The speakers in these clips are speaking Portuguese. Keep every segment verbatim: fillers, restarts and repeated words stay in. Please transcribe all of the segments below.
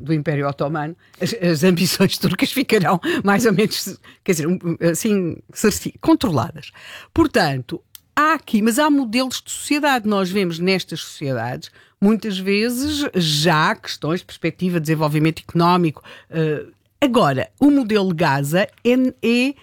do Império Otomano, as, as ambições turcas ficarão mais ou menos, quer dizer, assim, controladas. Portanto, há aqui, mas há modelos de sociedade. Nós vemos nestas sociedades, muitas vezes, já questões de perspectiva de desenvolvimento económico. Uh, agora, o modelo Gaza é, é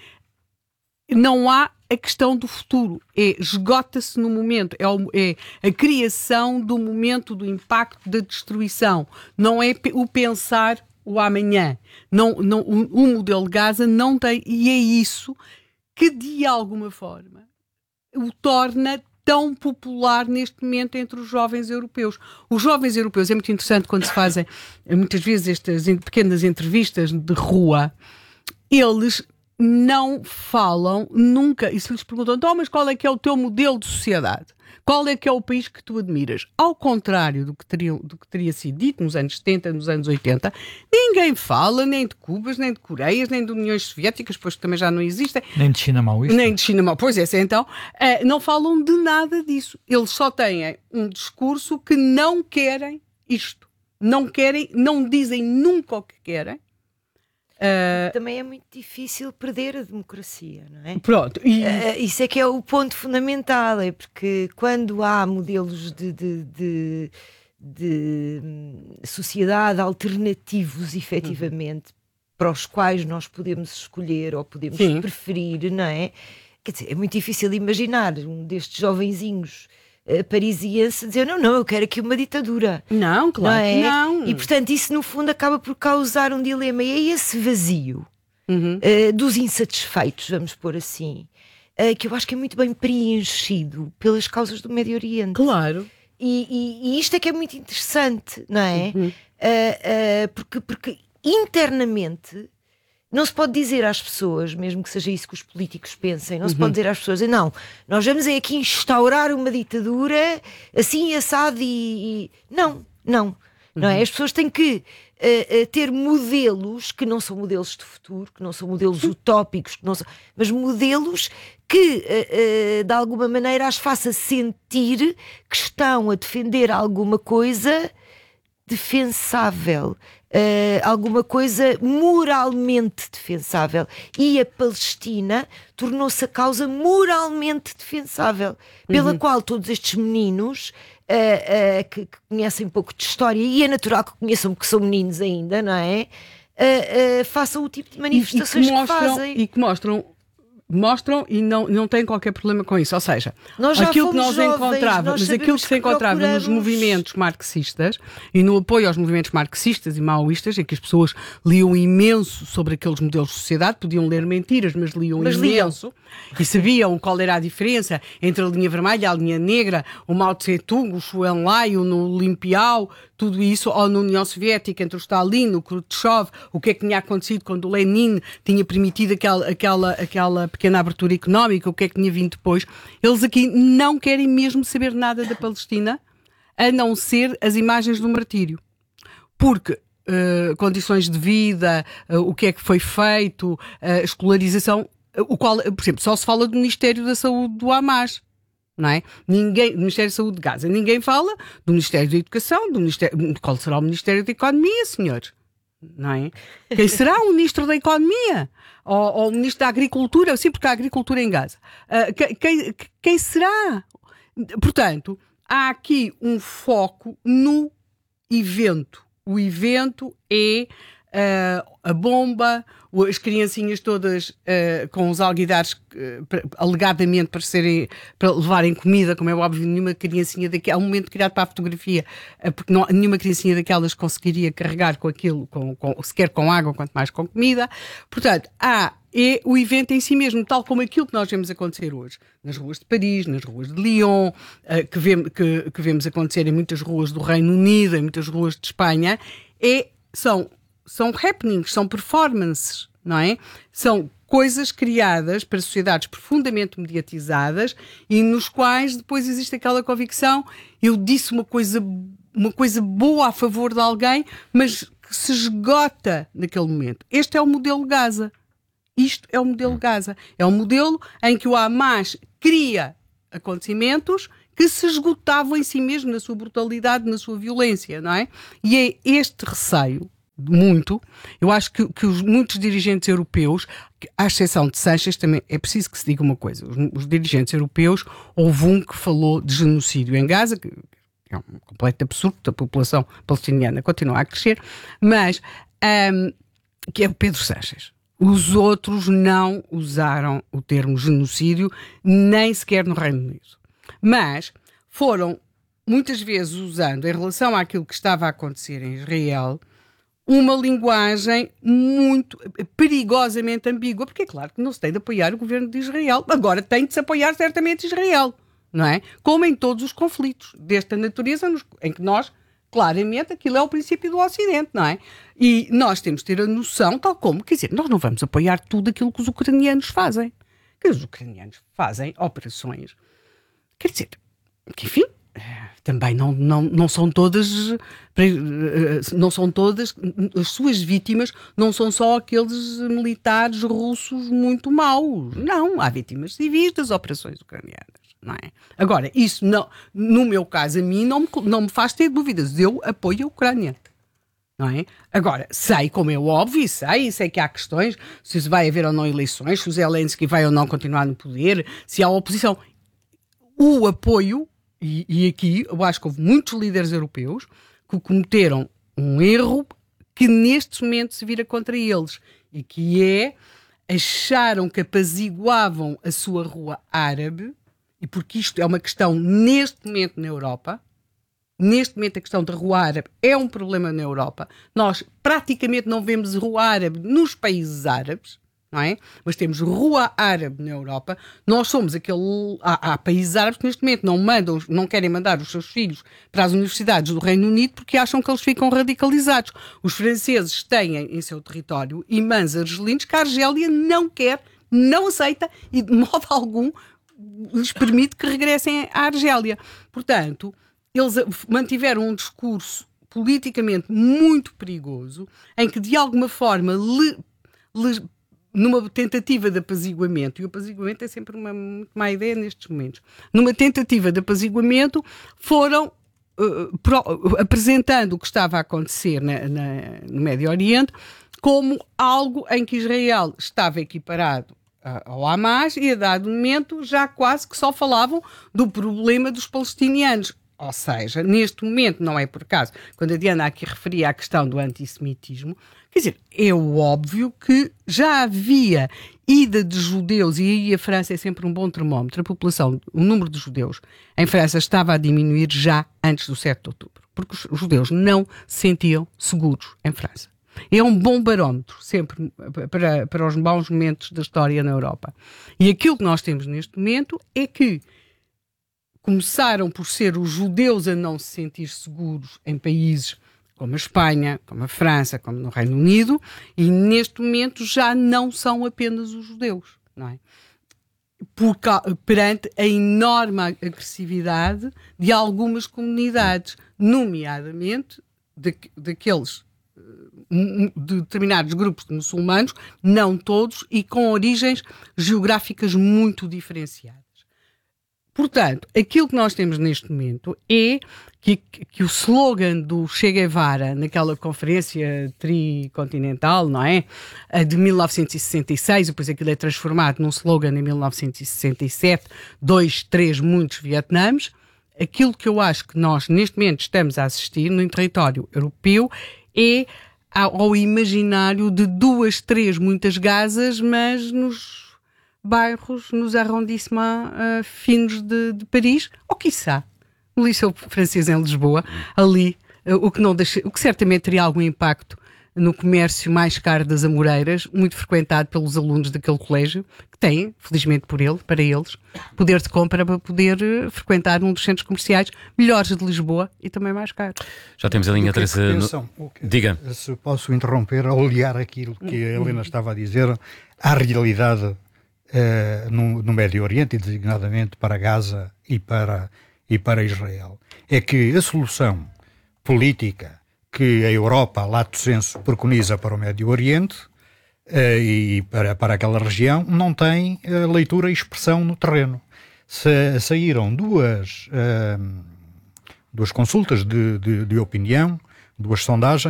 não há a questão do futuro, é, esgota-se no momento, é, o, é a criação do momento do impacto da destruição, não é o pensar o amanhã. Não, não, o, o modelo Gaza não tem, e é isso que de alguma forma o torna tão popular neste momento entre os jovens europeus. Os jovens europeus, é muito interessante quando se fazem muitas vezes estas pequenas entrevistas de rua, eles não falam nunca, e se lhes perguntam, então, mas qual é que é o teu modelo de sociedade? Qual é que é o país que tu admiras? Ao contrário do que, teria, do que teria sido dito nos anos setenta, nos anos oitenta, ninguém fala nem de Cubas, nem de Coreias, nem de Uniões Soviéticas, pois também já não existem. Nem de China maoísta. Nem de China maoísta. Pois é, então, uh, não falam de nada disso. Eles só têm um discurso que não querem isto. Não querem, não dizem nunca o que querem. Uh, Também é muito difícil perder a democracia, não é? Pronto. E... Uh, isso é que é o ponto fundamental, é porque quando há modelos de, de, de, de sociedade alternativos, efetivamente, uhum. para os quais nós podemos escolher ou podemos Sim. preferir, não é? Quer dizer, é muito difícil imaginar um destes jovenzinhos parisiense dizer, não, não, eu quero aqui uma ditadura. Não, claro não é? que não. E, portanto, isso no fundo acaba por causar um dilema. E é esse vazio uhum. uh, dos insatisfeitos, vamos pôr assim, uh, que eu acho que é muito bem preenchido pelas causas do Médio Oriente. Claro. E, e, e isto é que é muito interessante, não é? Uhum. Uh, uh, porque, porque internamente não se pode dizer às pessoas, mesmo que seja isso que os políticos pensem, não se uhum. pode dizer às pessoas, não, nós vamos aqui instaurar uma ditadura assim assado e... e... Não, não. Uhum. Não é? As pessoas têm que uh, uh, ter modelos que não são modelos de futuro, que não são modelos utópicos, que não são, mas modelos que uh, uh, de alguma maneira as faça sentir que estão a defender alguma coisa defensável. Uh, alguma coisa moralmente defensável, e a Palestina tornou-se a causa moralmente defensável, pela uhum. qual todos estes meninos uh, uh, que, que conhecem um pouco de história, e é natural que conheçam porque são meninos ainda, não é? Uh, uh, façam o tipo de manifestações e, e que, mostram, que fazem e que mostram mostram e não, não têm qualquer problema com isso. Ou seja, nós aquilo que nós jovens, encontrávamos, mas aquilo que, que se encontrava procuramos... nos movimentos marxistas e no apoio aos movimentos marxistas e maoístas, em que as pessoas liam imenso sobre aqueles modelos de sociedade, podiam ler mentiras, mas liam mas imenso liam. E sabiam qual era a diferença entre a linha vermelha, a linha negra, o Mao Tse-tung, o Xu Enlai, o Olimpiao, tudo isso, ou na União Soviética, entre o Stalin, o Khrushchev, o que é que tinha acontecido quando o Lenin tinha permitido aquela, aquela, aquela pequena abertura económica, o que é que tinha vindo depois. Eles aqui não querem mesmo saber nada da Palestina, a não ser as imagens do martírio. Porque uh, condições de vida, uh, o que é que foi feito, a uh, escolarização, uh, o qual, por exemplo, só se fala do Ministério da Saúde do Hamas. Não é? Ninguém, do Ministério da Saúde de Gaza, ninguém fala do Ministério da Educação, do Ministério, qual será o Ministério da Economia, senhores? Não é? Quem será o Ministro da Economia? Ou, ou o Ministro da Agricultura? Sim, porque há agricultura em Gaza. Uh, quem, quem, quem será? Portanto, há aqui um foco no evento. O evento é uh, a bomba, as criancinhas todas uh, com os alguidares uh, para, alegadamente para, serem, para levarem comida, como é óbvio, nenhuma criancinha daquela, há um momento criado para a fotografia, uh, porque não, nenhuma criancinha daquelas conseguiria carregar com aquilo, com, com, sequer com água, quanto mais com comida. Portanto, há é o evento em si mesmo, tal como aquilo que nós vemos acontecer hoje, nas ruas de Paris, nas ruas de Lyon, uh, que, vemos, que, que vemos acontecer em muitas ruas do Reino Unido, em muitas ruas de Espanha, é, são São happenings, são performances, não é? São coisas criadas para sociedades profundamente mediatizadas e nos quais depois existe aquela convicção, eu disse uma coisa, uma coisa boa a favor de alguém, mas que se esgota naquele momento. Este é o modelo Gaza. Isto é o modelo Gaza. É um modelo em que o Hamas cria acontecimentos que se esgotavam em si mesmo, na sua brutalidade, na sua violência, não é? E é este receio muito. Eu acho que, que os, muitos dirigentes europeus, à exceção de Sánchez, também é preciso que se diga uma coisa. Os, os dirigentes europeus, houve um que falou de genocídio em Gaza, que é um completo absurdo, a população palestiniana continua a crescer, mas um, que é o Pedro Sánchez. Os outros não usaram o termo genocídio, nem sequer no Reino Unido. Mas foram muitas vezes usando, em relação àquilo que estava a acontecer em Israel, uma linguagem muito perigosamente ambígua, porque é claro que não se tem de apoiar o governo de Israel, agora tem de se apoiar certamente Israel, não é? Como em todos os conflitos desta natureza, em que nós, claramente, aquilo é o princípio do Ocidente, não é? E nós temos de ter a noção, tal como, quer dizer, nós não vamos apoiar tudo aquilo que os ucranianos fazem. Que os ucranianos fazem operações, quer dizer, que enfim, também não, não, não são todas, não são todas, as suas vítimas não são só aqueles militares russos muito maus. Não, há vítimas civis das operações ucranianas, não é? Agora, isso não, no meu caso, a mim não me, não me faz ter dúvidas. Eu apoio a Ucrânia, não é? Agora, sei, como é óbvio, sei, sei que há questões, se vai haver ou não eleições, se o Zelensky vai ou não continuar no poder, se há oposição. O apoio, e, e aqui eu acho que houve muitos líderes europeus que cometeram um erro que neste momento se vira contra eles, e que é, acharam que apaziguavam a sua rua árabe, e porque isto é uma questão neste momento na Europa, neste momento a questão da rua árabe é um problema na Europa. Nós praticamente não vemos rua árabe nos países árabes, não é? Mas temos rua árabe na Europa. Nós somos aquele... Há, há países árabes que neste momento não mandam, não querem mandar os seus filhos para as universidades do Reino Unido porque acham que eles ficam radicalizados. Os franceses têm em seu território imãs argelinos que a Argélia não quer, não aceita e de modo algum lhes permite que regressem à Argélia. Portanto, eles mantiveram um discurso politicamente muito perigoso, em que de alguma forma, le, le, numa tentativa de apaziguamento, e o apaziguamento é sempre uma muito má ideia nestes momentos, numa tentativa de apaziguamento, foram uh, pro, apresentando o que estava a acontecer na, na, no Médio Oriente como algo em que Israel estava equiparado ao Hamas e a dado momento já quase que só falavam do problema dos palestinianos. Ou seja, neste momento, não é por acaso, quando a Diana aqui referia à questão do antissemitismo, quer dizer, é óbvio que já havia ida de judeus, e aí a França é sempre um bom termómetro, a população, o número de judeus em França estava a diminuir já antes do sete de outubro, porque os judeus não se sentiam seguros em França. É um bom barómetro, sempre, para, para os bons momentos da história na Europa. E aquilo que nós temos neste momento é que começaram por ser os judeus a não se sentir seguros em países como a Espanha, como a França, como no Reino Unido, e neste momento já não são apenas os judeus, não é? Por, perante a enorme agressividade de algumas comunidades, nomeadamente de, daqueles de determinados grupos de muçulmanos, não todos, e com origens geográficas muito diferenciadas. Portanto, aquilo que nós temos neste momento é que, que o slogan do Che Guevara, naquela conferência tricontinental, não é? De mil novecentos e sessenta e seis, depois aquilo é transformado num slogan em mil novecentos e sessenta e sete, dois, três, muitos Vietnãs. Aquilo que eu acho que nós neste momento estamos a assistir no território europeu é ao imaginário de duas, três, muitas Gazas, mas nos bairros, nos arrondissements uh, finos de, de Paris, ou quiçá no Liceu Francês em Lisboa, ali, uh, o, que não deixa, o que certamente teria algum impacto no comércio mais caro das Amoreiras, muito frequentado pelos alunos daquele colégio, que têm, felizmente por ele, para eles, poder de compra para poder uh, frequentar um dos centros comerciais melhores de Lisboa e também mais caro. Já temos a linha Teresa. No... Diga. Se posso interromper ao olhar aquilo que a Helena estava a dizer, à realidade uh, no, no Médio Oriente, e designadamente para Gaza e para, e para Israel, é que a solução política que a Europa, lato sensu, preconiza para o Médio Oriente uh, e para, para aquela região, não tem uh, leitura e expressão no terreno. Se, saíram duas, uh, duas consultas de, de, de opinião, duas sondagens,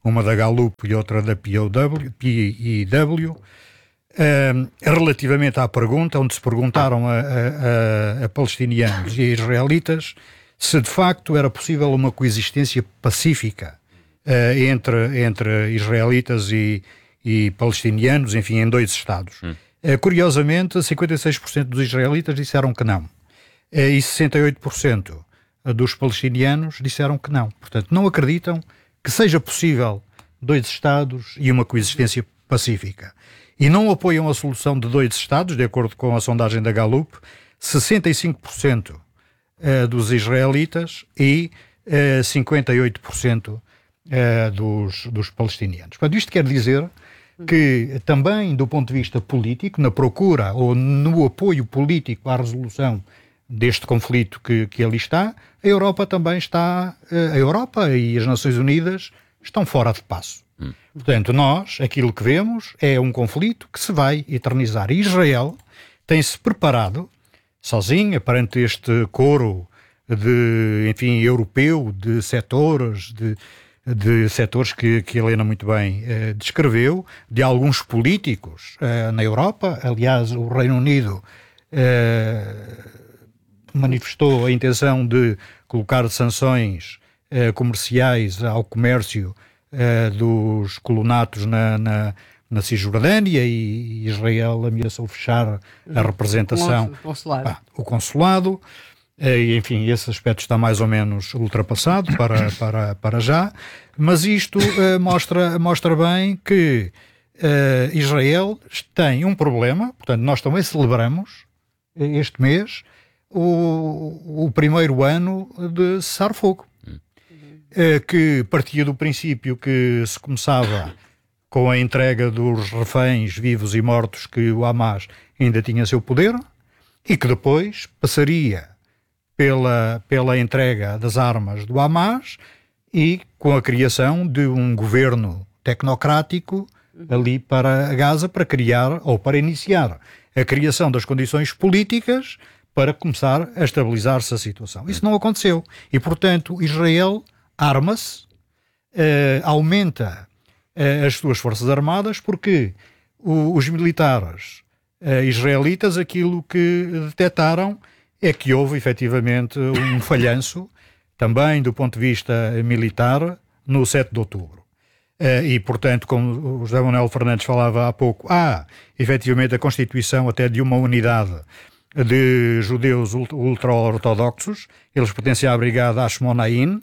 uma da Gallup e outra da P I W, uh, relativamente à pergunta, onde se perguntaram a, a, a, a palestinianos e a israelitas se de facto era possível uma coexistência pacífica uh, entre, entre israelitas e, e palestinianos, enfim, em dois Estados. Hum. Uh, curiosamente, cinquenta e seis por cento dos israelitas disseram que não, uh, e sessenta e oito por cento dos palestinianos disseram que não. Portanto, não acreditam que seja possível dois Estados e uma coexistência pacífica. E não apoiam a solução de dois Estados, de acordo com a sondagem da Gallup, sessenta e cinco por cento dos israelitas e cinquenta e oito por cento dos, dos palestinianos. Portanto, isto quer dizer que também do ponto de vista político, na procura ou no apoio político à resolução deste conflito que, que ali está, a Europa também está, a Europa e as Nações Unidas estão fora de passo. Hum. Portanto, nós, aquilo que vemos é um conflito que se vai eternizar. E Israel tem-se preparado, sozinha, perante este coro de, enfim, europeu, de setores, de, de setores que, que a Helena muito bem eh, descreveu, de alguns políticos eh, na Europa. Aliás, o Reino Unido eh, manifestou a intenção de colocar sanções eh, comerciais ao comércio eh, dos colonatos na, na, na Cisjordânia, e Israel ameaçou fechar a representação, o consulado. Pá, o consulado. E, enfim, esse aspecto está mais ou menos ultrapassado para, para, para já, mas isto uh, mostra, mostra bem que uh, Israel tem um problema. Portanto, nós também celebramos este mês o, o primeiro ano de cessar-fogo, uhum. uh, que partia do princípio que se começava com a entrega dos reféns vivos e mortos que o Hamas ainda tinha a seu poder, e que depois passaria pela, pela entrega das armas do Hamas e com a criação de um governo tecnocrático ali para Gaza, para criar ou para iniciar a criação das condições políticas para começar a estabilizar-se a situação. Isso não aconteceu. E, portanto, Israel arma-se, eh, aumenta eh, as suas forças armadas, porque o, os militares eh, israelitas, aquilo que detectaram é que houve, efetivamente, um falhanço, também do ponto de vista militar, no sete de outubro. Uh, e, portanto, como o José Manuel Fernandes falava há pouco, há, efetivamente, a constituição até de uma unidade de judeus ultra-ortodoxos. Eles pertencem à brigada Ashmonaim,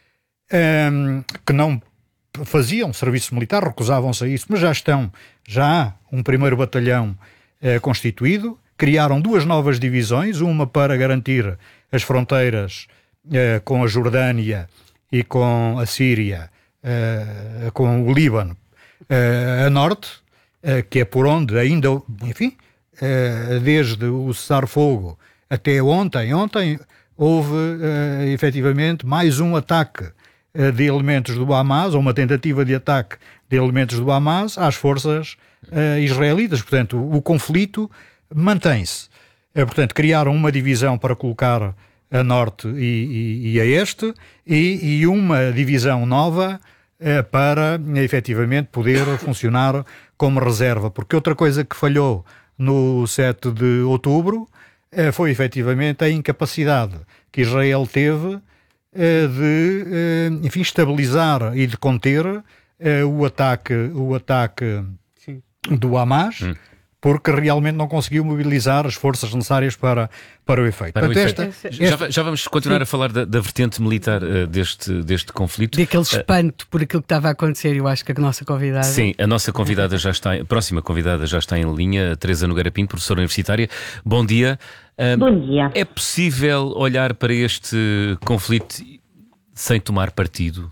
um, que não faziam serviço militar, recusavam-se a isso, mas já estão, já há um primeiro batalhão uh, constituído. Criaram duas novas divisões, uma para garantir as fronteiras uh, com a Jordânia e com a Síria, Uh, com o Líbano uh, a norte, uh, que é por onde ainda, enfim, uh, desde o cessar-fogo até ontem, ontem houve uh, efetivamente mais um ataque uh, de elementos do Hamas, ou uma tentativa de ataque de elementos do Hamas às forças uh, israelitas. Portanto, o, o conflito mantém-se. Uh, portanto, criaram uma divisão para colocar a norte e, e, e a este, e, e uma divisão nova eh, para, efetivamente, poder funcionar como reserva. Porque outra coisa que falhou no sete de outubro eh, foi, efetivamente, a incapacidade que Israel teve eh, de, eh, enfim, estabilizar e de conter eh, o ataque, o ataque Sim. do Hamas, hum. porque realmente não conseguiu mobilizar as forças necessárias para, para o efeito. Para o efeito. Esta, esta... Já, já vamos continuar Sim. a falar da, da vertente militar uh, deste, deste conflito. Daquele espanto uh, por aquilo que estava a acontecer. Eu acho que a nossa convidada... Sim, a nossa convidada já está, a próxima convidada já está em linha, a Teresa Nogueira Pinto, professora universitária. Bom dia. Uh, Bom dia. É possível olhar para este conflito sem tomar partido?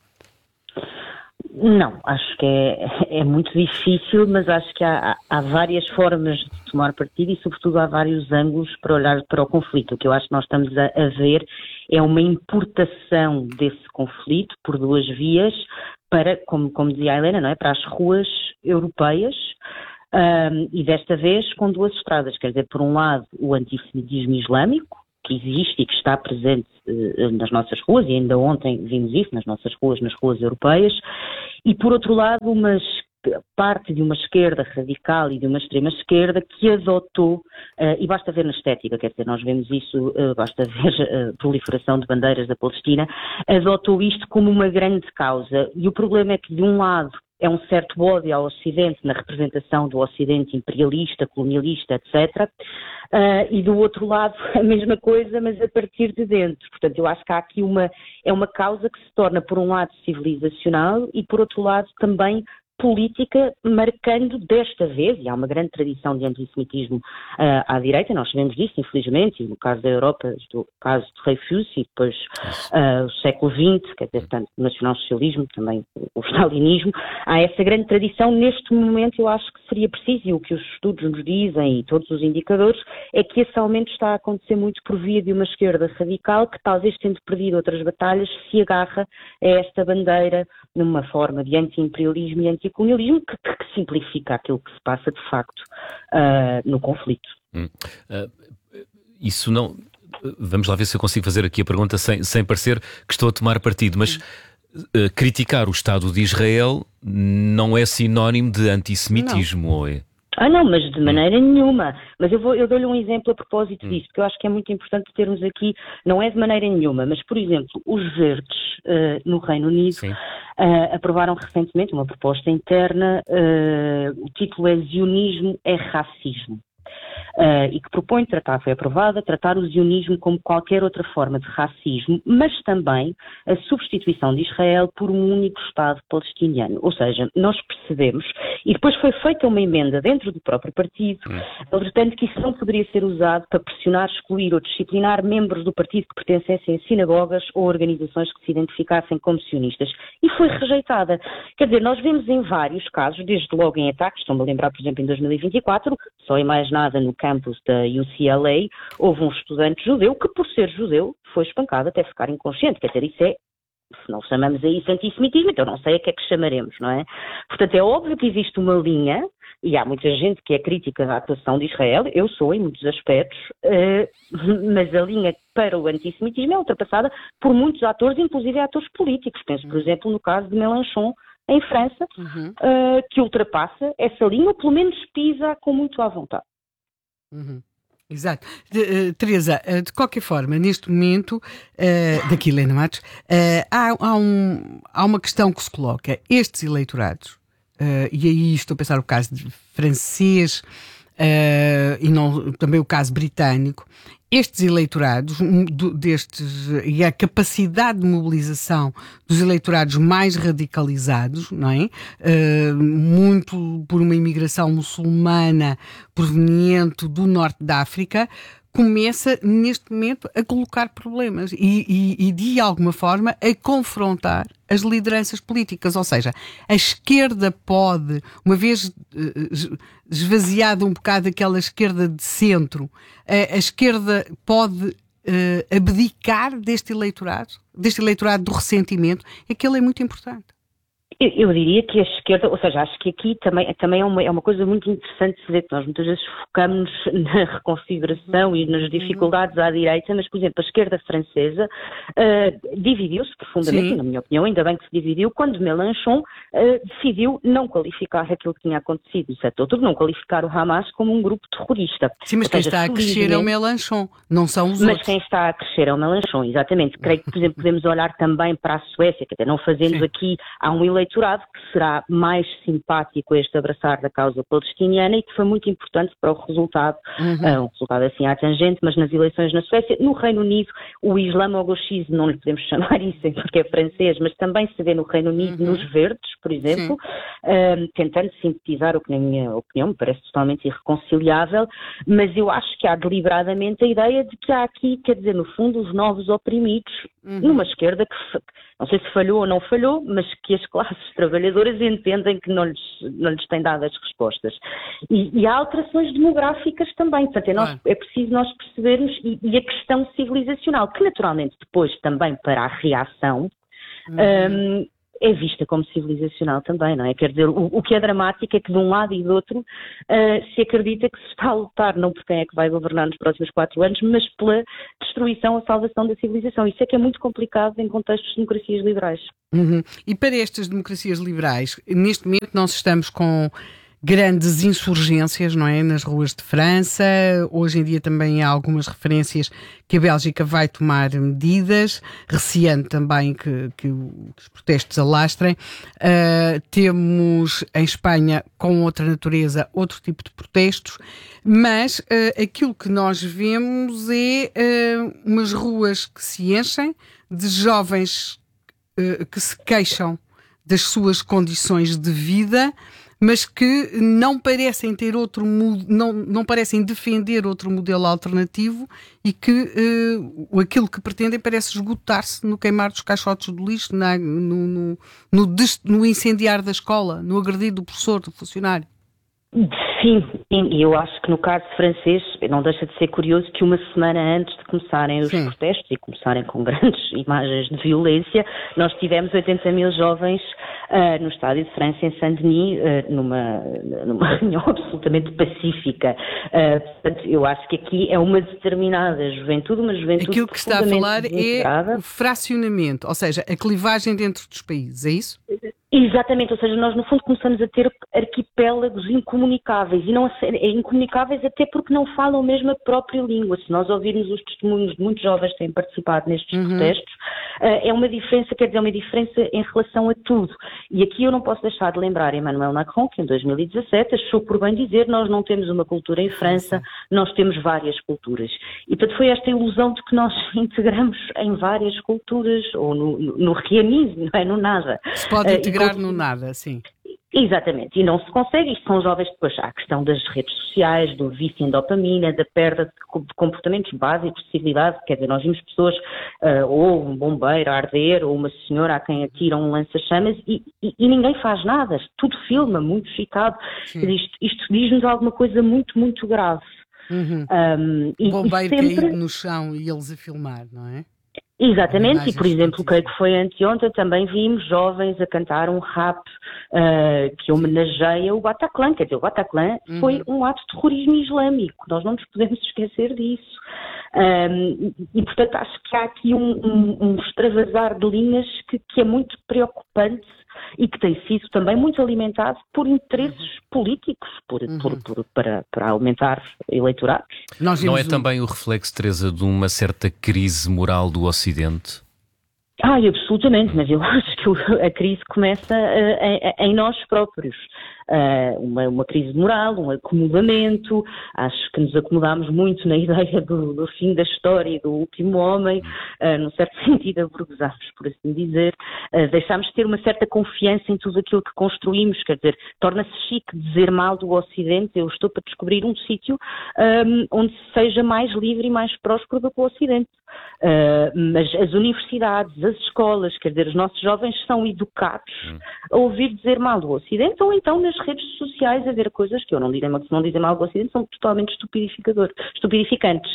Não, acho que é, é muito difícil, mas acho que há, há várias formas de tomar partido e, sobretudo, há vários ângulos para olhar para o conflito. O que eu acho que nós estamos a, a ver é uma importação desse conflito por duas vias para, como, como dizia a Helena, não é? Para as ruas europeias, um, e desta vez com duas estradas. Quer dizer, por um lado, o antissemitismo islâmico, que existe e que está presente uh, nas nossas ruas, e ainda ontem vimos isso nas nossas ruas, nas ruas europeias, e por outro lado uma parte de uma esquerda radical e de uma extrema esquerda que adotou, uh, e basta ver na estética, quer dizer, nós vemos isso, uh, basta ver a proliferação de bandeiras da Palestina, adotou isto como uma grande causa, e o problema é que de um lado é um certo ódio ao Ocidente na representação do Ocidente imperialista, colonialista, etcétera. Uh, e do outro lado a mesma coisa, mas a partir de dentro. Portanto, eu acho que há aqui uma, é uma causa que se torna, por um lado, civilizacional e, por outro lado, também política, marcando desta vez, e há uma grande tradição de antissemitismo uh, à direita, nós sabemos disso, infelizmente, e no caso da Europa, o caso de Dreyfus e depois uh, o século vinte, quer dizer, tanto o nacionalsocialismo, também o stalinismo, há essa grande tradição. Neste momento eu acho que seria preciso, e o que os estudos nos dizem e todos os indicadores, é que esse aumento está a acontecer muito por via de uma esquerda radical que, talvez tendo perdido outras batalhas, se agarra a esta bandeira numa forma de anti-imperialismo e anti-colonialismo que, que simplifica aquilo que se passa de facto uh, no conflito. Hum. Uh, isso não... Vamos lá ver se eu consigo fazer aqui a pergunta sem, sem parecer que estou a tomar partido, mas uh, criticar o Estado de Israel não é sinónimo de antissemitismo, não. Ou é? Ah não, mas de maneira hum. nenhuma. Mas eu, vou, eu dou-lhe um exemplo a propósito hum. disso, porque eu acho que é muito importante termos aqui, não é de maneira nenhuma, mas, por exemplo, os Verdes uh, no Reino Unido uh, aprovaram recentemente uma proposta interna, uh, o título é Zionismo é Racismo. Uh, e que propõe tratar, foi aprovada, tratar o zionismo como qualquer outra forma de racismo, mas também a substituição de Israel por um único Estado palestiniano. Ou seja, nós percebemos, e depois foi feita uma emenda dentro do próprio partido, portanto que isso não poderia ser usado para pressionar, excluir ou disciplinar membros do partido que pertencessem a sinagogas ou organizações que se identificassem como sionistas. E foi rejeitada. Quer dizer, nós vemos em vários casos, desde logo em ataques, estou-me a lembrar, por exemplo, em dois mil e vinte e quatro, só em mais nada no campus da U C L A, houve um estudante judeu que, por ser judeu, foi espancado até ficar inconsciente. Quer dizer, isso é, se não chamamos a isso antissemitismo, então não sei a que é que chamaremos, não é? Portanto, é óbvio que existe uma linha, e há muita gente que é crítica da atuação de Israel, eu sou em muitos aspectos, uh, mas a linha para o antissemitismo é ultrapassada por muitos atores, inclusive atores políticos. Penso, por exemplo, no caso de Mélenchon, em França, uhum. uh, que ultrapassa essa linha, ou pelo menos pisa com muito à vontade. Uhum. Exato. De, uh, Teresa, uh, de qualquer forma, neste momento, uh, daqui Helena Matos, uh, há, há, um, há uma questão que se coloca. Estes eleitorados, uh, e aí estou a pensar no caso de francês uh, e não, também o caso britânico, estes eleitorados, destes, e a capacidade de mobilização dos eleitorados mais radicalizados, não é? Uh, muito por uma imigração muçulmana proveniente do norte da África, começa neste momento a colocar problemas e, e, e de alguma forma a confrontar as lideranças políticas, ou seja, a esquerda pode, uma vez esvaziada um bocado aquela esquerda de centro, a, a esquerda pode uh, abdicar deste eleitorado, deste eleitorado do ressentimento, é que ele é muito importante. Eu, eu diria que a esquerda, ou seja, acho que aqui também, também é, uma, é uma coisa muito interessante de se ver, que nós muitas vezes focamos na reconfiguração e nas dificuldades à direita, mas, por exemplo, a esquerda francesa uh, dividiu-se profundamente, Sim. na minha opinião, ainda bem que se dividiu, quando Mélenchon uh, decidiu não qualificar aquilo que tinha acontecido, sete de outubro, não qualificar o Hamas como um grupo terrorista. Sim, mas ou quem seja, está a crescer é o Mélenchon, não são os mas outros. Mas quem está a crescer é o Mélenchon, exatamente. Creio que, por exemplo, podemos olhar também para a Suécia, que até não fazendo Sim. aqui, há um eleitorado que será mais simpático a este abraçar da causa palestiniana e que foi muito importante para o resultado, uhum. uh, um resultado assim à tangente, mas nas eleições na Suécia. No Reino Unido, o islamo-gauchismo, não lhe podemos chamar isso porque é francês, mas também se vê no Reino Unido, uhum. nos verdes, por exemplo, uh, tentando sintetizar o que, na minha opinião, me parece totalmente irreconciliável, mas eu acho que há deliberadamente a ideia de que há aqui, quer dizer, no fundo, os novos oprimidos, uhum. numa esquerda que, não sei se falhou ou não falhou, mas que as classes trabalhadoras entendem que não lhes, não lhes têm dado as respostas. E, e há alterações demográficas também, portanto é, nós, é preciso nós percebermos, e, e a questão civilizacional, que naturalmente depois também para a reação, uhum. um, é vista como civilizacional também, não é? Quer dizer, o, o que é dramático é que de um lado e do outro uh, se acredita que se está a lutar não por quem é que vai governar nos próximos quatro anos, mas pela destruição ou salvação da civilização. Isso é que é muito complicado em contextos de democracias liberais. Uhum. E para estas democracias liberais, neste momento nós estamos com grandes insurgências, não é, nas ruas de França. Hoje em dia também há algumas referências que a Bélgica vai tomar medidas, receando também que, que, que os protestos alastrem. Uh, temos em Espanha, com outra natureza, outro tipo de protestos, mas uh, aquilo que nós vemos é uh, umas ruas que se enchem de jovens uh, que se queixam das suas condições de vida, mas que não parecem ter outro não, não parecem defender outro modelo alternativo e que uh, aquilo que pretendem parece esgotar-se no queimar dos caixotes do lixo, na, no, no, no, des, no incendiar da escola, no agredir do professor, do funcionário. Sim, e eu acho que no caso francês não deixa de ser curioso que uma semana antes de começarem os Sim. protestos e começarem com grandes imagens de violência, nós tivemos oitenta mil jovens uh, no estádio de França, em Saint-Denis, uh, numa, numa reunião absolutamente pacífica. Uh, portanto, eu acho que aqui é uma determinada juventude, uma juventude Aquilo que está a falar é o fracionamento, ou seja, a clivagem dentro dos países, é isso? Exatamente, ou seja, nós no fundo começamos a ter arquipélagos incomunicáveis, e não é incomunicáveis até porque não falam mesmo a própria língua. Se nós ouvirmos os testemunhos de muitos jovens que têm participado nestes uhum. protestos, é uma diferença, quer dizer, é uma diferença em relação a tudo. E aqui eu não posso deixar de lembrar Emmanuel Macron, que em dois mil e dezassete achou por bem dizer: nós não temos uma cultura em França, nós temos várias culturas. E portanto foi esta ilusão de que nós integramos em várias culturas, ou no, no, no reamismo, não é? No nada. Se pode integrar uh, no nada, sim. Exatamente, e não se consegue. Isto são jovens depois, há a questão das redes sociais, do vício em dopamina, da perda de comportamentos básicos de civilidade. Quer dizer, nós vimos pessoas, uh, ou um bombeiro a arder, ou uma senhora a quem atiram um lança-chamas, e, e, e ninguém faz nada, tudo filma, muito excitado. Isto, isto diz-nos alguma coisa muito, muito grave. Uhum. Um, e, o bombeiro e sempre... caído no chão e eles a filmar, não é? Exatamente, e por exemplo, creio que foi anteontem, também vimos jovens a cantar um rap uh, que homenageia o Bataclan. Quer dizer, o Bataclan uhum. foi um ato de terrorismo islâmico, nós não nos podemos esquecer disso. Um, e portanto acho que há aqui um, um, um extravasar de linhas que, que é muito preocupante e que tem sido também muito alimentado por interesses uhum. políticos, por, uhum. por, por, para, para aumentar eleitorados. Não é um... também o reflexo, Teresa, de uma certa crise moral do Ocidente? Ah, absolutamente, mas eu acho que a crise começa uh, em, em nós próprios. Uh, uma, uma crise moral, um acomodamento. Acho que nos acomodámos muito na ideia do, do fim da história e do último homem, uh, num certo sentido aburguesámos, por assim dizer. Uh, deixámos de ter uma certa confiança em tudo aquilo que construímos, quer dizer, torna-se chique dizer mal do Ocidente. Eu estou para descobrir um sítio um, onde seja mais livre e mais próspero do que o Ocidente. Uh, mas as universidades, as escolas, quer dizer, os nossos jovens são educados a ouvir dizer mal do Ocidente, ou então nas redes sociais a ver coisas que eu não direi, se não dizem mal do Ocidente, são totalmente estupidificadores, estupidificantes.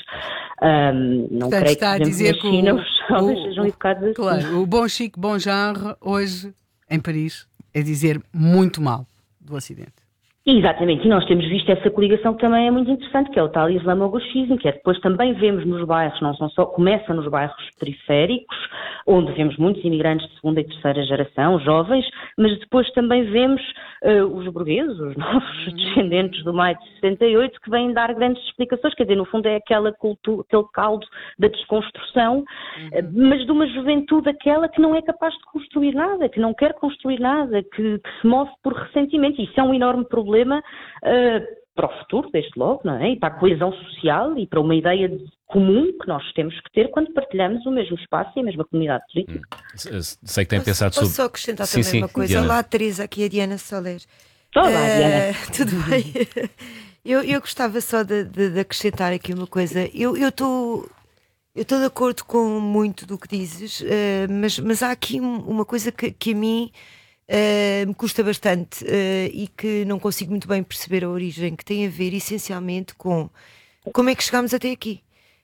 Um, não Portanto, creio está que, a dizer na China, que o, os jovens o, sejam educados assim. Claro, o bom chique, bom genre, hoje, em Paris, é dizer muito mal do Ocidente. Exatamente, e nós temos visto essa coligação que também é muito interessante, que é o tal islamogauchismo, que é depois também vemos nos bairros, não são só, começa nos bairros periféricos, onde vemos muitos imigrantes de segunda e terceira geração, jovens, mas depois também vemos uh, os burgueses, os novos descendentes do maio de sessenta e oito, que vêm dar grandes explicações, quer dizer, no fundo é aquela cultura, aquele caldo da desconstrução, uhum. uh, mas de uma juventude aquela que não é capaz de construir nada, que não quer construir nada, que, que se move por ressentimento. Isso é um enorme problema problema uh, para o futuro, desde logo, não é? E para a coesão social e para uma ideia de comum que nós temos que ter quando partilhamos o mesmo espaço e a mesma comunidade política. Hum. Sei que tem posso, pensado posso sobre... Posso só acrescentar sim, também sim, uma coisa? Diana. Olá, Teresa, aqui é a Diana Soler. Olá, uh, Diana. Tudo bem? eu, eu gostava só de, de, de acrescentar aqui uma coisa. Eu estou... Eu estou de acordo com muito do que dizes, uh, mas, mas há aqui uma coisa que, que a mim Uh, me custa bastante uh, e que não consigo muito bem perceber a origem, que tem a ver essencialmente com como é que chegámos até aqui.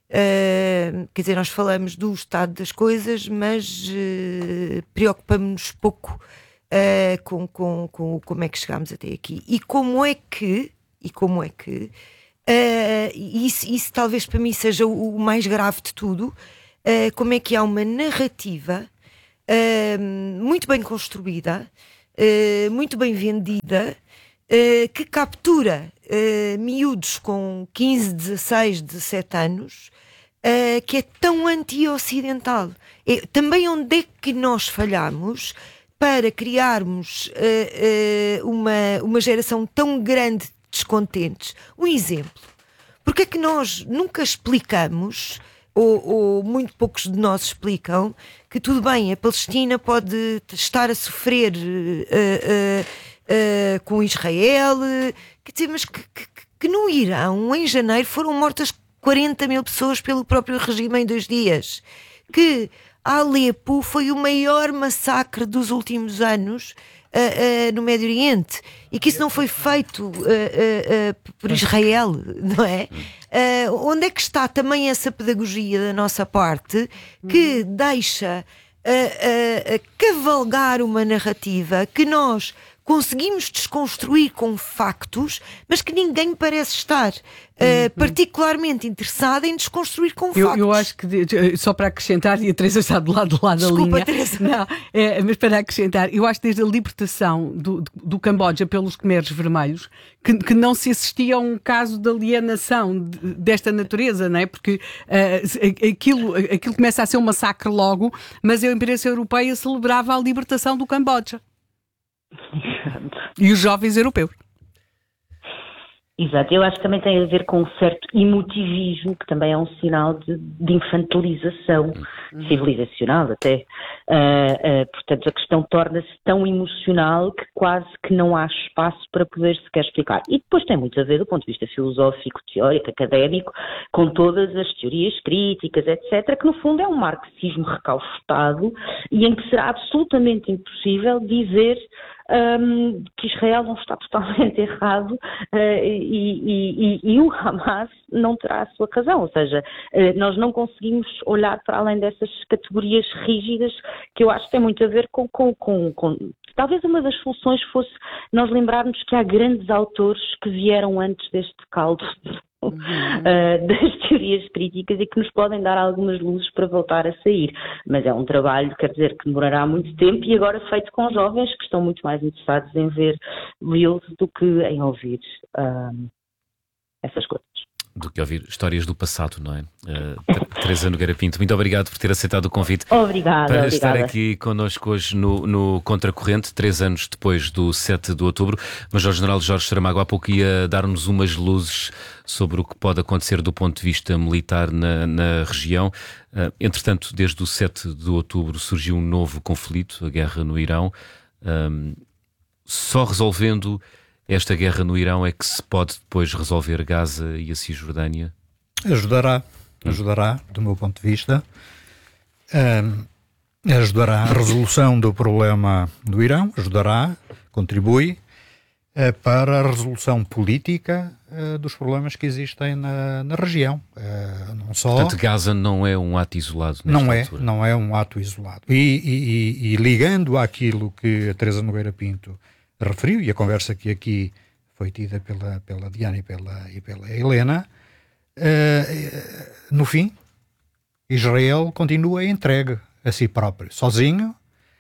Uh, quer dizer, nós falamos do estado das coisas, mas uh, preocupamos-nos pouco uh, com, com, com como é que chegámos até aqui. E como é que, e como é que uh, isso, isso talvez para mim seja o, o mais grave de tudo, uh, como é que há uma narrativa uh, muito bem construída, uh, muito bem vendida, uh, que captura uh, miúdos com quinze, dezasseis, dezassete anos, Uh, que é tão anti-ocidental. É, também onde é que nós falhamos para criarmos uh, uh, uma, uma geração tão grande de descontentes? Um exemplo. Porque é que nós nunca explicamos, ou, ou muito poucos de nós explicam, que tudo bem, a Palestina pode estar a sofrer uh, uh, uh, com Israel, uh, quer dizer, mas que, que, que no Irão, em janeiro, foram mortas quarenta mil pessoas pelo próprio regime em dois dias, que Alepo foi o maior massacre dos últimos anos uh, uh, no Médio Oriente, e que isso não foi feito uh, uh, uh, por Israel, não é? Uh, onde é que está também essa pedagogia da nossa parte que deixa uh, uh, uh, cavalgar uma narrativa que nós conseguimos desconstruir com factos, mas que ninguém parece estar uh, uhum. particularmente interessado em desconstruir com eu, factos. Eu acho que, só para acrescentar, e a Teresa está do lado, do lado Desculpa, da linha. Teresa. Não, é, mas para acrescentar, eu acho que desde a libertação do, do, do Camboja pelos Khmeres Vermelhos, que, que não se assistia a um caso de alienação de, desta natureza, não é? Porque uh, aquilo, aquilo começa a ser um massacre logo, mas a imprensa europeia celebrava a libertação do Camboja. E os jovens europeus. Exato, eu acho que também tem a ver com um certo emotivismo, que também é um sinal de, de infantilização uhum. civilizacional até. Uh, uh, portanto, a questão torna-se tão emocional que quase que não há espaço para poder sequer explicar. E depois tem muito a ver, do ponto de vista filosófico, teórico, académico, com todas as teorias críticas, etcétera, que no fundo é um marxismo recaustado e em que será absolutamente impossível dizer Um, que Israel não está totalmente errado uh, e, e, e, e o Hamas não terá a sua razão, ou seja, uh, nós não conseguimos olhar para além dessas categorias rígidas, que eu acho que tem muito a ver com, com, com, com... Talvez uma das soluções fosse nós lembrarmos que há grandes autores que vieram antes deste caldo Uhum. Uh, das teorias críticas e que nos podem dar algumas luzes para voltar a sair, mas é um trabalho, quer dizer, que demorará muito tempo e agora feito com jovens que estão muito mais interessados em ver reels do que em ouvir uh, essas coisas. Do que ouvir histórias do passado, não é? Uh, Teresa Nogueira Pinto, muito obrigado por ter aceitado o convite. Obrigada, para obrigada. estar aqui connosco hoje no, no Contracorrente, três anos depois do sete de outubro. Major-General Jorge Saramago há pouco ia dar-nos umas luzes sobre o que pode acontecer do ponto de vista militar na, na região. Uh, entretanto, desde o sete de outubro surgiu um novo conflito, a guerra no Irão. Um, só resolvendo esta guerra no Irão é que se pode depois resolver Gaza e a Cisjordânia? Ajudará, ajudará, do meu ponto de vista, um, ajudará a resolução do problema do Irão, ajudará, contribui uh, para a resolução política uh, dos problemas que existem na, na região. Uh, não só... Portanto, Gaza não é um ato isolado nesta não é, altura. Não é um ato isolado. E, e, e, e ligando àquilo que a Teresa Nogueira Pinto referiu, e a conversa que aqui foi tida pela, pela Diana e pela, e pela Helena, uh, no fim, Israel continua entregue a si próprio, sozinho,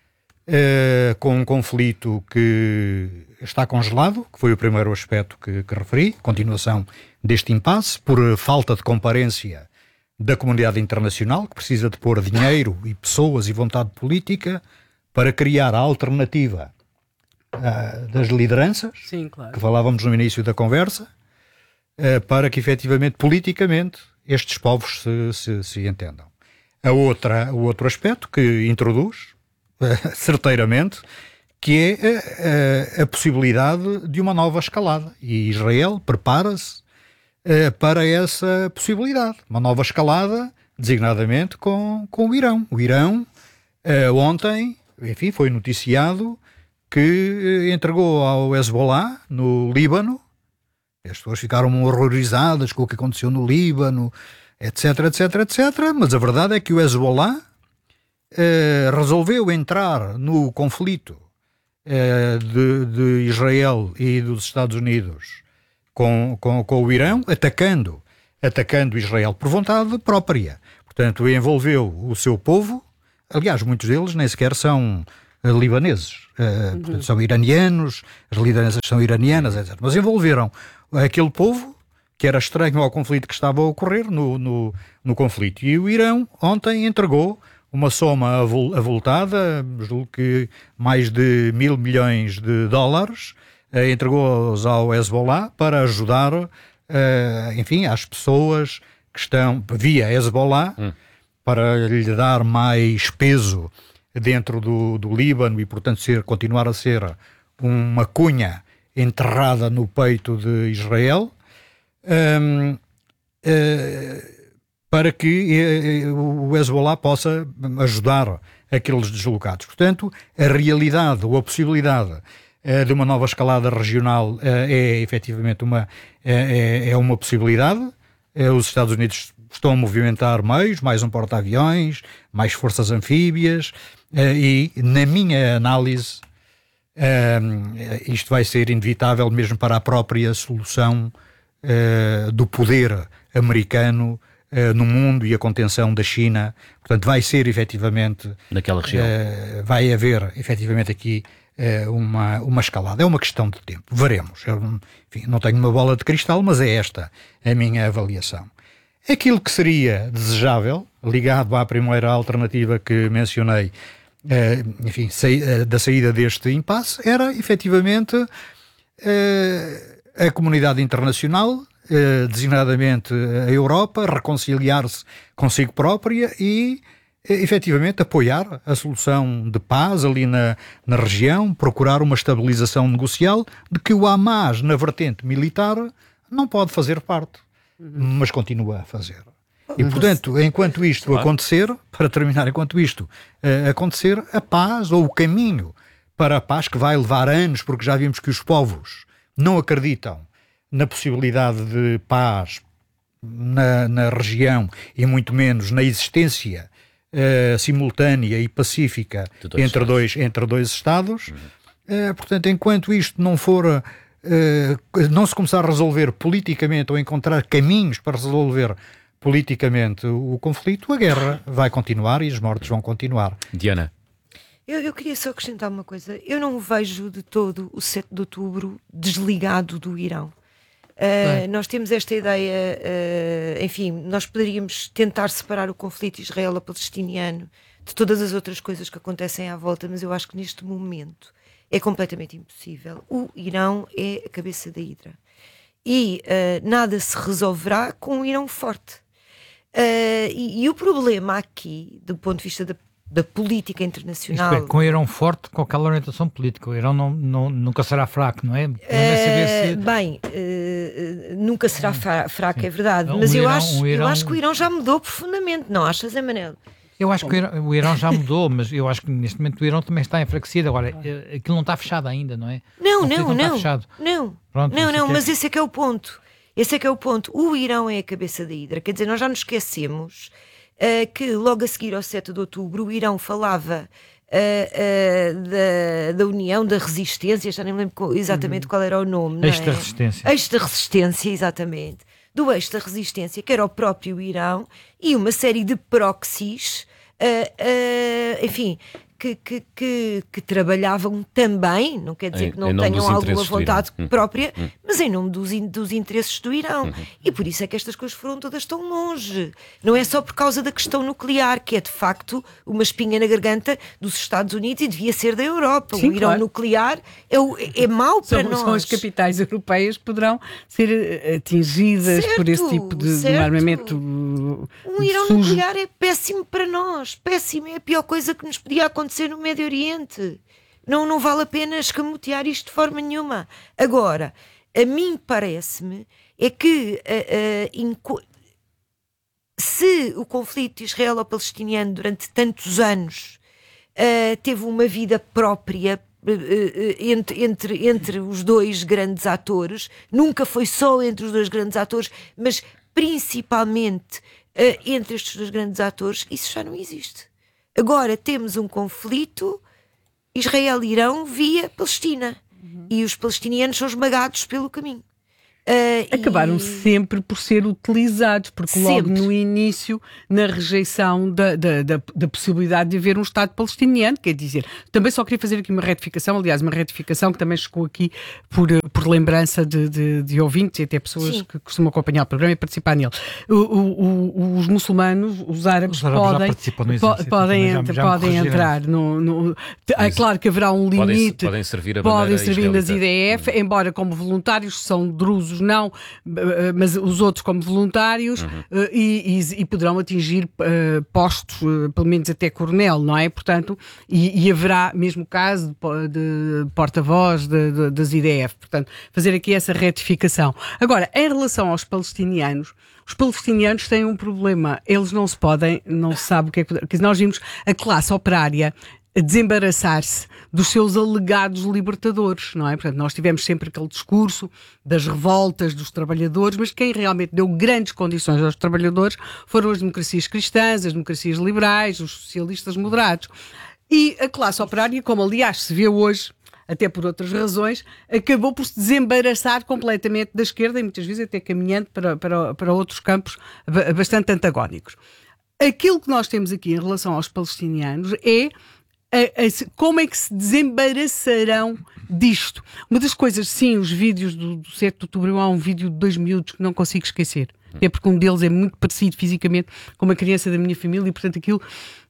uh, com um conflito que está congelado, que foi o primeiro aspecto que, que referi, continuação deste impasse, por falta de comparência da comunidade internacional, que precisa de pôr dinheiro e pessoas e vontade política para criar a alternativa Uh, das lideranças, Sim, claro. que falávamos no início da conversa, uh, para que efetivamente, politicamente, estes povos se, se, se entendam. A outra, o outro aspecto que introduz, uh, certeiramente, que é uh, a possibilidade de uma nova escalada. E Israel prepara-se uh, para essa possibilidade. Uma nova escalada, designadamente com, com o Irão. O Irão, uh, ontem, enfim, foi noticiado que entregou ao Hezbollah, no Líbano. As pessoas ficaram horrorizadas com o que aconteceu no Líbano, etc, etc, etc. Mas a verdade é que o Hezbollah eh, resolveu entrar no conflito eh, de, de Israel e dos Estados Unidos com, com, com o Irão, atacando, atacando Israel por vontade própria. Portanto, envolveu o seu povo. Aliás, muitos deles nem sequer são uh, libaneses, uh, uhum. portanto, são iranianos, as libanesas são iranianas, etcétera. Mas envolveram aquele povo que era estranho ao conflito que estava a ocorrer no, no, no conflito. E o Irão ontem entregou uma soma avultada, julgo que mais de mil milhões de dólares, uh, entregou-os ao Hezbollah para ajudar, uh, enfim, as pessoas que estão via Hezbollah, hum. para lhe dar mais peso dentro do, do Líbano e, portanto, ser, continuar a ser uma cunha enterrada no peito de Israel, um, uh, para que uh, o Hezbollah possa ajudar aqueles deslocados. Portanto, a realidade ou a possibilidade uh, de uma nova escalada regional uh, é efetivamente uma, é, é uma possibilidade. Uh, os Estados Unidos estão a movimentar meios, mais um porta-aviões, mais forças anfíbias, uh, e, na minha análise, uh, isto vai ser inevitável mesmo para a própria solução uh, do poder americano uh, no mundo e a contenção da China. Portanto, vai ser efetivamente... Naquela região. Uh, vai haver efetivamente aqui uh, uma, uma escalada. É uma questão de tempo. Veremos. Eu, enfim, não tenho uma bola de cristal, mas é esta a minha avaliação. Aquilo que seria desejável, ligado à primeira alternativa que mencionei, eh, enfim, sa- da saída deste impasse, era efetivamente eh, a comunidade internacional, eh, designadamente a Europa, reconciliar-se consigo própria e eh, efetivamente apoiar a solução de paz ali na, na região, procurar uma estabilização negocial de que o Hamas, na vertente militar, não pode fazer parte. Mas continua a fazer. E, portanto, enquanto isto claro. acontecer, para terminar, enquanto isto uh, acontecer, a paz ou o caminho para a paz, que vai levar anos, porque já vimos que os povos não acreditam na possibilidade de paz na, na região e muito menos na existência uh, simultânea e pacífica dois entre, dois, entre dois Estados. Uhum. Uh, portanto, enquanto isto não for... Uh, não se começar a resolver politicamente ou encontrar caminhos para resolver politicamente o, o conflito, a guerra vai continuar e as mortes vão continuar. Diana. Eu, eu queria só acrescentar uma coisa. Eu não vejo de todo o sete de outubro desligado do Irão. Uh, nós temos esta ideia, uh, enfim, nós poderíamos tentar separar o conflito israelo-palestiniano de todas as outras coisas que acontecem à volta, mas eu acho que neste momento é completamente impossível. O Irão é a cabeça da hidra. E uh, nada se resolverá com um Irão forte. Uh, e, e o problema aqui, do ponto de vista da, da política internacional... Isto é, com o Irão forte, com aquela orientação política. O Irão não, não, nunca será fraco, não é? Uh, se... Bem, uh, nunca será fraco, Sim. é verdade. Um Mas Irão, eu, acho, um Irão... eu acho que o Irão já mudou profundamente, não achas, Zé Manel? Eu acho que o Irão, o Irão já mudou, mas eu acho que neste momento o Irão também está enfraquecido. Agora, aquilo não está fechado ainda, não é? Não, não, não. Não, está não, Pronto, não, não é... mas esse é que é o ponto. Esse é que é o ponto. O Irão é a cabeça da hidra. Quer dizer, nós já nos esquecemos uh, que logo a seguir ao sete de outubro o Irão falava uh, uh, da, da União da Resistência, já nem me lembro exatamente uhum. qual era o nome. Eixo da Resistência. Eixo da Resistência, exatamente. Do Eixo da Resistência, que era o próprio Irão, e uma série de proxies, uh, uh, enfim, que, que, que, que trabalhavam também, não quer dizer em, que não tenham alguma vontade hum. própria, hum. mas em nome dos, in, dos interesses do Irão. Hum. E por isso é que estas coisas foram todas tão longe. Não é só por causa da questão nuclear, que é de facto uma espinha na garganta dos Estados Unidos e devia ser da Europa. Sim, o Irão claro. nuclear é, o, é mau para são, nós. São as capitais europeias que poderão ser atingidas certo, por esse tipo de, de armamento. Um Irão sujo. nuclear é péssimo para nós. Péssimo, é a pior coisa que nos podia acontecer no Médio Oriente. Não, não vale a pena escamotear isto de forma nenhuma. Agora, a mim parece-me é que uh, uh, se o conflito israelo-palestiniano durante tantos anos uh, teve uma vida própria uh, uh, entre, entre, entre os dois grandes atores, nunca foi só entre os dois grandes atores, mas principalmente uh, entre estes dois grandes atores, isso já não existe. Agora temos um conflito Israel-Irão via Palestina. Uhum. E os palestinianos são esmagados pelo caminho. Uh, Acabaram e... sempre por ser utilizados, porque sempre. Logo no início, na rejeição da, da, da, da possibilidade de haver um Estado palestiniano, quer dizer, também só queria fazer aqui uma retificação, aliás, uma retificação que também chegou aqui por, por lembrança de, de, de ouvintes e até pessoas Sim. que costumam acompanhar o programa e participar nele. O, o, o, os muçulmanos, os árabes, os árabes podem, po, podem, já, já podem entrar no, no, é claro que haverá um limite, podem, podem servir, a podem servir nas I D F, uhum. embora como voluntários são drusos não, mas os outros como voluntários, uhum. e, e, e poderão atingir uh, postos, uh, pelo menos até coronel, não é? Portanto, e, e haverá mesmo caso de, de porta-voz de, de, das I D F. Portanto, fazer aqui essa retificação. Agora, em relação aos palestinianos, os palestinianos têm um problema. Eles não se podem, não se sabe o que é que... Nós vimos a classe operária a desembaraçar-se dos seus alegados libertadores, não é? Portanto, nós tivemos sempre aquele discurso das revoltas dos trabalhadores, mas quem realmente deu grandes condições aos trabalhadores foram as democracias cristãs, as democracias liberais, os socialistas moderados. E a classe operária, como aliás se vê hoje, até por outras razões, acabou por se desembaraçar completamente da esquerda e muitas vezes até caminhando para, para, para outros campos bastante antagónicos. Aquilo que nós temos aqui em relação aos palestinianos é A, a, como é que se desembaraçarão disto? Uma das coisas, sim, os vídeos do, do sete de outubro, há um vídeo de dois minutos que não consigo esquecer, é porque um deles é muito parecido fisicamente com uma criança da minha família e, portanto, aquilo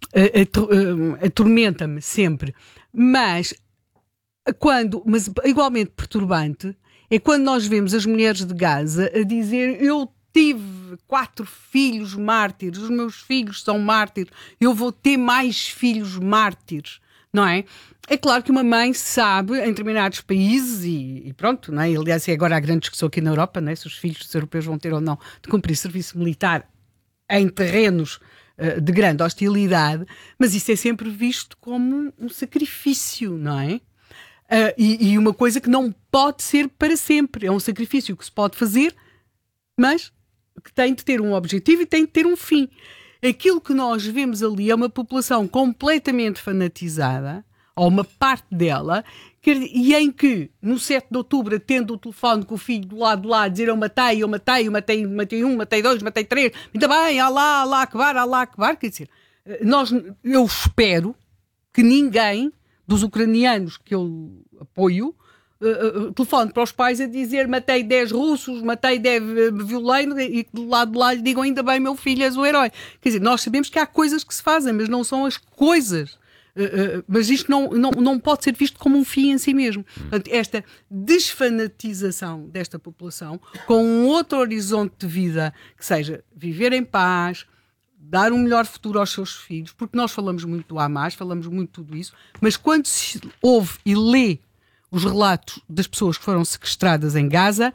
uh, atormenta-me sempre. Mas, quando, mas igualmente perturbante, é quando nós vemos as mulheres de Gaza a dizer: eu tive quatro filhos mártires, os meus filhos são mártires, eu vou ter mais filhos mártires, não é? É claro que uma mãe sabe, em determinados países, e, e pronto, não é? Aliás, é agora a grande discussão aqui na Europa, não é? Se os filhos dos europeus vão ter ou não de cumprir serviço militar em terrenos uh, de grande hostilidade, mas isso é sempre visto como um sacrifício, não é? Uh, e, e uma coisa que não pode ser para sempre, é um sacrifício que se pode fazer, mas que tem de ter um objetivo e tem de ter um fim. Aquilo que nós vemos ali é uma população completamente fanatizada, ou uma parte dela, que, e em que, no sete de outubro, tendo o telefone com o filho do lado de lá, a dizer: eu matei, eu matei, eu matei, matei um, matei dois, matei três, ainda bem, Alá, Alá, Akbar, Alá, Akbar, quer dizer, nós, eu espero que ninguém dos ucranianos que eu apoio Uh, uh, telefone para os pais a dizer: matei dez russos, matei dez uh, violei, e do lado de lá lhe digam: ainda bem, meu filho, és o herói. Quer dizer, nós sabemos que há coisas que se fazem, mas não são as coisas. Uh, uh, mas isto não, não, não pode ser visto como um fim em si mesmo. Portanto, esta desfanatização desta população, com um outro horizonte de vida, que seja viver em paz, dar um melhor futuro aos seus filhos, porque nós falamos muito do Hamas, falamos muito de tudo isso, mas quando se ouve e lê os relatos das pessoas que foram sequestradas em Gaza,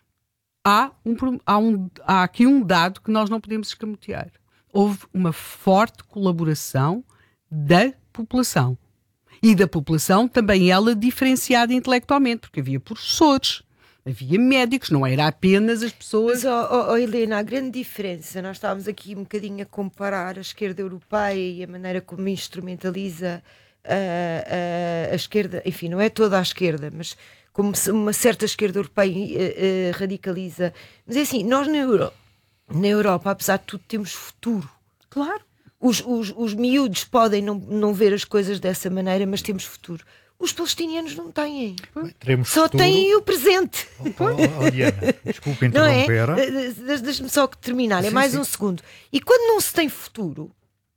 há, um, há, um, há aqui um dado que nós não podemos escamotear. Houve uma forte colaboração da população. E da população também ela diferenciada intelectualmente, porque havia professores, havia médicos, não era apenas as pessoas... Mas, oh, oh, oh, Helena, a grande diferença, nós estávamos aqui um bocadinho a comparar a esquerda europeia e a maneira como instrumentaliza A, a, a esquerda, enfim, não é toda a esquerda, mas como uma certa esquerda europeia uh, uh, radicaliza. Mas é assim, nós na, Euro, na Europa, apesar de tudo, temos futuro. Claro. Os, os, os miúdos podem não, não ver as coisas dessa maneira, mas temos futuro. Os palestinianos não têm. Teremos Só futuro. têm o presente. Oh, oh, oh, Diana, desculpa interromper. Não é? Deixa-me só terminar, é sim, mais sim. um segundo. E quando não se tem futuro,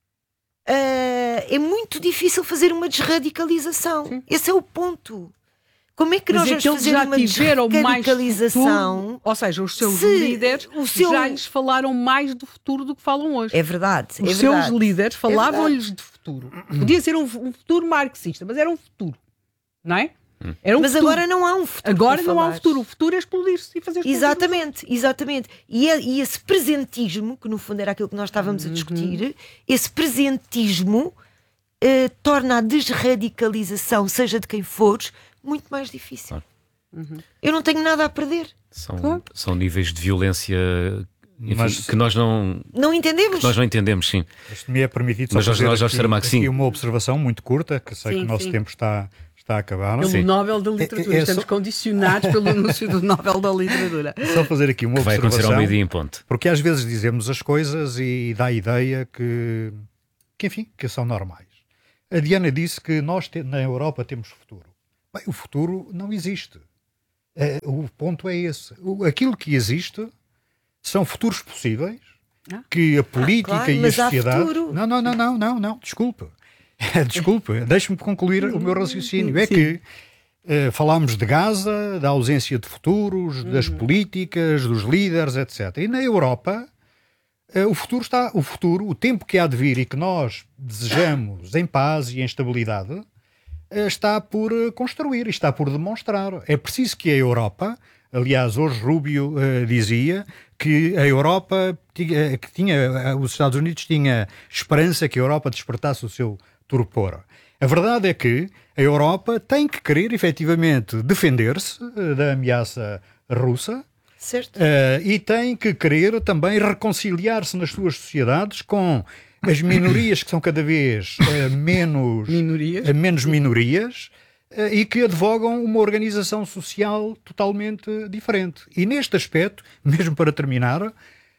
Uh, é muito difícil fazer uma desradicalização. Sim. Esse é o ponto. Como é que Mas nós é vamos que eles fazer já uma tiveram desradicalização? Mais futuro, ou seja, os seus se líderes o seu... já lhes falaram mais do futuro do que falam hoje. É verdade. Os é seus verdade. líderes falavam-lhes é de futuro. Podia ser um, um futuro marxista, mas era um futuro. Não é? Era um mas futuro. Agora não há um futuro. Agora não falar. há um futuro. O futuro é explodir-se e fazer explodir. Exatamente, exatamente. E, é, e esse presentismo, que no fundo era aquilo que nós estávamos a discutir, uhum. esse presentismo Uh, torna a desradicalização, seja de quem fores, muito mais difícil. Claro. Uhum. Eu não tenho nada a perder. São, claro. são níveis de violência enfim, Mas, que nós não, não entendemos. que nós não entendemos, sim. Se me é permitido só Mas fazer Jorge aqui, Saramago, sim. aqui uma observação muito curta, que sei Sim, que o nosso sim. tempo está, está a acabar. Pelo Sim. Nobel da Literatura. É- é Estamos só- condicionados pelo anúncio do Nobel da Literatura. Só fazer aqui uma Que vai acontecer ao observação, meio-dia em ponto. porque às vezes dizemos as coisas e dá a ideia que, que enfim, que são normais. A Diana disse que nós te- na Europa temos futuro. Bem, o futuro não existe. Eh, o ponto é esse. O- aquilo que existe são futuros possíveis Ah. que a política claro, e a mas há sociedade... futuro. Não, não, não, não, não, não, desculpe. Desculpe, deixe-me concluir o meu raciocínio. É que eh, falámos de Gaza, da ausência de futuros, das políticas, dos líderes, etcétera. E na Europa, eh, o futuro está, o futuro, o tempo que há de vir e que nós desejamos em paz e em estabilidade, eh, está por eh, construir, e está por demonstrar. É preciso que a Europa, aliás, hoje Rubio eh, dizia que a Europa, tinha, que tinha, eh, os Estados Unidos tinha esperança que a Europa despertasse o seu torpor. A verdade é que a Europa tem que querer, efetivamente, defender-se eh, da ameaça russa, Certo? eh, e tem que querer também reconciliar-se nas suas sociedades com as minorias que são cada vez eh, menos Minorias. eh, menos minorias eh, e que advogam uma organização social totalmente diferente. E neste aspecto, mesmo para terminar,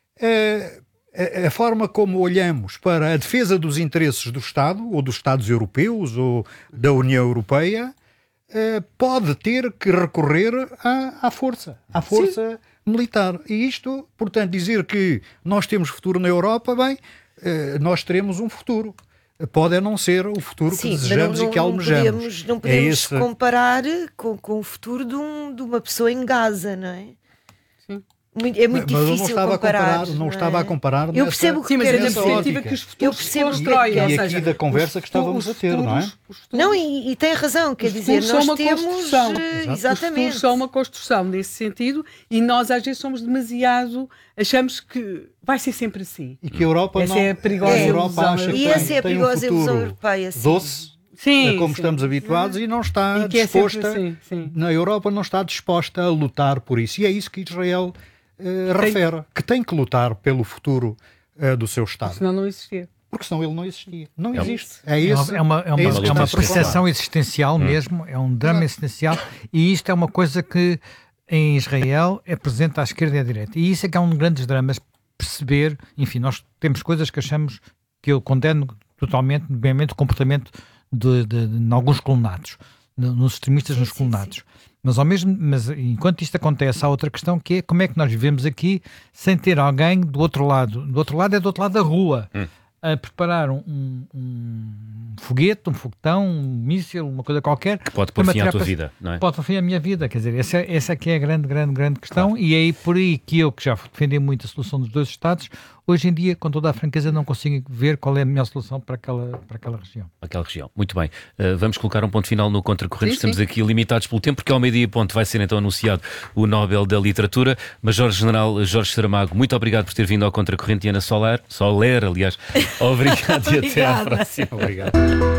eh, a, a forma como olhamos para a defesa dos interesses do Estado, ou dos Estados europeus, ou da União Europeia, eh, pode ter que recorrer à, à força, à força militar. E isto, portanto, dizer que nós temos futuro na Europa, bem, eh, nós teremos um futuro. Pode é não ser o futuro Sim, que mas desejamos não, e que não almejamos. podemos, não É podemos esse- comparar com, com o futuro de, um- de uma pessoa em Gaza, não é? Muito- é muito Mas eu difícil não estava comparar. a comparar, não, é? estava a comparar Eu nessa- percebo o que Sim, mas quer é na dizer. perspectiva ótica. que os Eu futuros se percebo o que constroem. é- ou E seja, aqui da conversa os que estávamos futuros- a ter, não é? os futuros- Não, e, e tem razão, quer Os dizer, futuros são nós uma temos. construção. eh, Os Exatamente. futuros são uma construção nesse sentido e nós às vezes somos demasiado. Achamos que vai ser sempre assim. E que a Europa Essa não. é a perigosa a Europa ilusão acha que E europeia. tem, essa é a tem um perigosa ilusão futuro europeia. sim. doce, Sim, como sim. estamos habituados, e não está E que é sempre disposta. assim, sim. Na Europa não está disposta a lutar por isso. E é isso que Israel eh, refere, que tem que lutar pelo futuro eh, do seu Estado. Senão não existia. Porque senão ele não existia. Não É um- existe. É É esse. uma, é uma, é uma, esse é que uma está a preocupar. percepção existencial mesmo, é um drama existencial, e isto é uma coisa que em Israel é presente à esquerda e à direita. E isso é que é um dos grandes dramas, perceber, enfim, nós temos coisas que achamos que eu condeno totalmente, obviamente, o comportamento de, de, de, de alguns colonatos, no- nos extremistas nos sim, colonatos. Mas, ao mesmo, mas enquanto isto acontece, há outra questão que é como é que nós vivemos aqui sem ter alguém do outro lado. Do outro lado é do outro lado da rua. Hum. A preparar um, um, um foguete, um foguetão, um míssil, uma coisa qualquer. Que pode pôr para fim à tua matar- vida, não é? Pode pôr fim à minha vida, quer dizer, essa, essa aqui é a grande, grande, grande questão, e é aí por aí que eu, que já defendi muito a solução dos dois Estados, hoje em dia, com toda a franqueza, não consigo ver qual é a melhor solução para aquela, para aquela região. Aquela região. Muito bem. Uh, vamos colocar um ponto final no Contracorrente. Sim, Estamos sim. aqui limitados pelo tempo, porque ao meio-dia ponto vai ser então anunciado o Nobel da Literatura. Major General Jorge Saramago, muito obrigado por ter vindo ao Contracorrente. E Ana Soler, Soler, aliás, obrigado e até à Obrigada. próxima. Obrigado.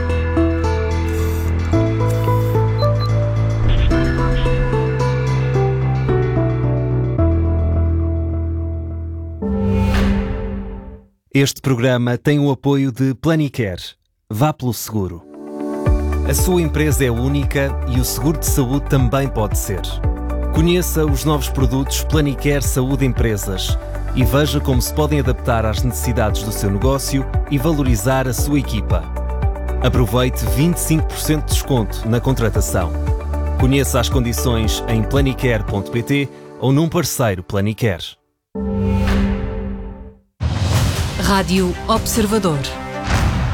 Este programa tem o apoio de Planicare. Vá pelo seguro. A sua empresa é única e o seguro de saúde também pode ser. Conheça os novos produtos Planicare Saúde Empresas e veja como se podem adaptar às necessidades do seu negócio e valorizar a sua equipa. Aproveite vinte e cinco por cento de desconto na contratação. Conheça as condições em planicare ponto pt ou num parceiro Planicare. Rádio Observador.